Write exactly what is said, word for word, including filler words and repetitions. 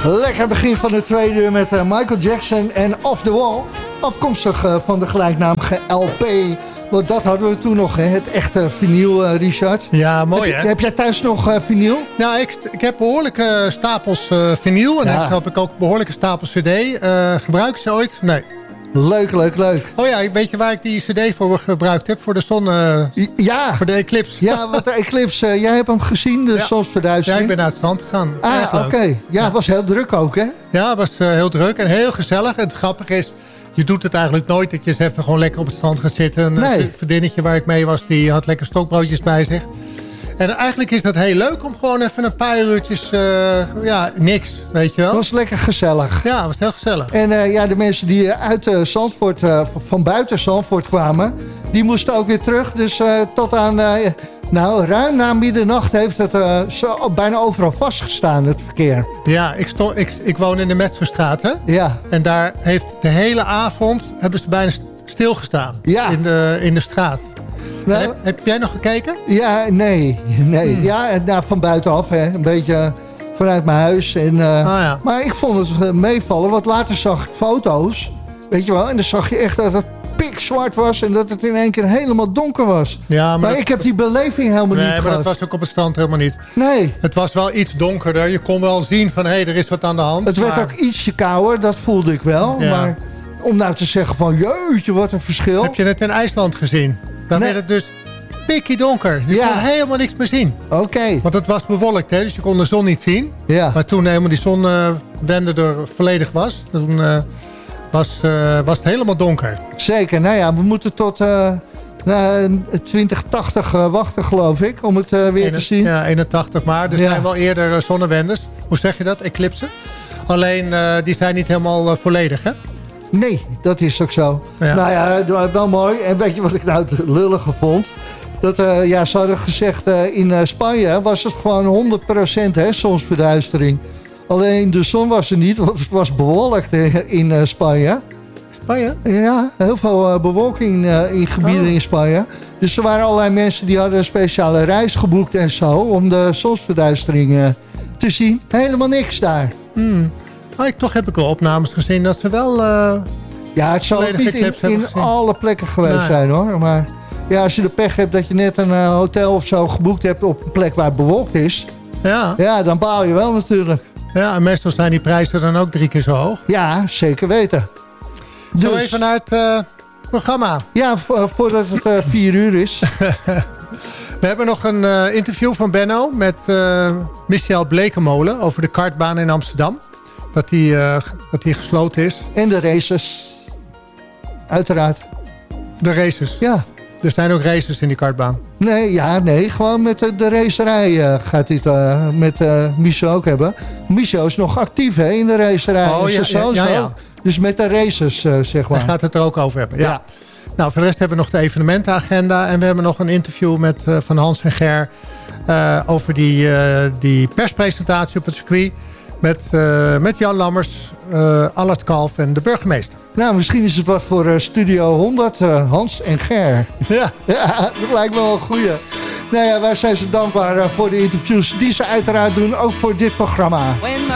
Lekker begin van de tweede uur met uh, Michael Jackson en Off The Wall. Afkomstig uh, van de gelijknamige L P. Want dat hadden we toen nog, hè? Het echte vinyl, uh, Richard. Ja, mooi heb, hè? Heb jij thuis nog uh, vinyl? Nou, ik, ik heb behoorlijke stapels uh, vinyl. En ja. heb ik ook behoorlijke stapels cd. Uh, gebruik ze ooit? Nee. Leuk, leuk, leuk. Oh ja, weet je waar ik die cd voor gebruikt heb? Voor de zon... Uh, ja. Voor de Eclipse. Ja, wat de Eclipse. Uh, jij hebt hem gezien, de ja. zonsverduistering. Ja, ik ben naar het strand gegaan. Ah, oké. Okay. Ja, ja, het was heel druk ook, hè? Ja, het was uh, heel druk en heel gezellig. En het grappige is, je doet het eigenlijk nooit dat je eens even gewoon lekker op het strand gaat zitten. Een nee. vriendinnetje waar ik mee was, die had lekker stokbroodjes bij zich. En eigenlijk is dat heel leuk om gewoon even een paar uurtjes, uh, ja, niks, weet je wel. Het was lekker gezellig. Ja, het was heel gezellig. En uh, ja, de mensen die uit uh, Zandvoort, uh, van buiten Zandvoort kwamen, die moesten ook weer terug. Dus uh, tot aan, uh, nou, ruim na middernacht heeft het uh, zo, bijna overal vastgestaan, het verkeer. Ja, ik, stond, ik, ik woon in de Metzgerstraat, hè? Ja. En daar heeft de hele avond, hebben ze bijna stilgestaan. Ja. In de, in de straat. Nou, heb, heb jij nog gekeken? Ja, nee. nee. Hmm. Ja, nou, van buitenaf, hè. Een beetje vanuit mijn huis. En, uh, oh, ja. Maar ik vond het uh, meevallen, want later zag ik foto's. Weet je wel, en dan zag je echt dat het pikzwart was en dat het in één keer helemaal donker was. Ja, maar maar dat... ik heb die beleving helemaal nee, niet gehad. gehad. Nee, maar dat was ook op het strand helemaal niet. Nee. Het was wel iets donkerder. Je kon wel zien van, hé, hey, er is wat aan de hand. Het maar... werd ook ietsje kouder, dat voelde ik wel. Ja. Maar om nou te zeggen van, jeetje, wat een verschil. Heb je het in IJsland gezien? Dan nee. werd het dus pikkie donker. Je ja. kon helemaal niks meer zien. Oké. Okay. Want het was bewolkt, hè, dus je kon de zon niet zien. Ja. Maar toen helemaal die zonwende er volledig was, toen uh, was, uh, was het helemaal donker. Zeker. Nou ja, we moeten tot uh, uh, twintig tachtig uh, wachten, geloof ik, om het uh, weer Ene, te zien. Ja, eenentachtig. Maar er ja. zijn wel eerder uh, zonnewendes. Hoe zeg je dat? Eclipsen. Alleen, uh, die zijn niet helemaal uh, volledig, hè? Nee, dat is ook zo. Ja. Nou ja, wel mooi. En weet je wat ik nou het lullige vond? Dat, uh, ja, ze hadden gezegd, uh, in uh, Spanje was het gewoon honderd procent hè, zonsverduistering. Alleen de zon was er niet, want het was bewolkt in uh, Spanje. Spanje? Ja, heel veel uh, bewolking uh, in gebieden oh. in Spanje. Dus er waren allerlei mensen die hadden een speciale reis geboekt en zo, om de zonsverduistering uh, te zien. Helemaal niks daar. Hmm. Oh, ik, toch heb ik wel opnames gezien dat ze wel... Uh, ja, het zal niet in, in alle plekken geweest nee. zijn hoor, maar... Ja, als je de pech hebt dat je net een uh, hotel of zo geboekt hebt op een plek waar het bewolkt is. Ja. Ja, dan baal je wel natuurlijk. Ja, en meestal zijn die prijzen dan ook drie keer zo hoog. Ja, zeker weten. Dus. Zo even naar het uh, programma. Ja, vo voordat het uh, vier uur is. We hebben nog een uh, interview van Benno met uh, Michel Blekemolen over de kartbaan in Amsterdam. Dat die, uh, dat die gesloten is. En de races. Uiteraard. De races? Ja. Er zijn ook races in die kartbaan. Nee, ja, nee. Gewoon met de, de racerij uh, gaat hij het uh, met uh, Michel ook hebben. Michel is nog actief hè, in de racerij. Oh ja, zo, ja, ja, ja. Dus met de races, uh, zeg maar. Hij gaat het er ook over hebben, ja. ja. Nou, voor de rest hebben we nog de evenementenagenda. En we hebben nog een interview met uh, Van Hans en Ger... Uh, over die, uh, die perspresentatie op het circuit... met, uh, met Jan Lammers, uh, Allard Kalf en de burgemeester. Nou, misschien is het wat voor uh, Studio honderd, uh, Hans en Ger. Ja. Ja, dat lijkt me wel een goeie. Nou ja, wij zijn ze dankbaar uh, voor de interviews die ze uiteraard doen, ook voor dit programma.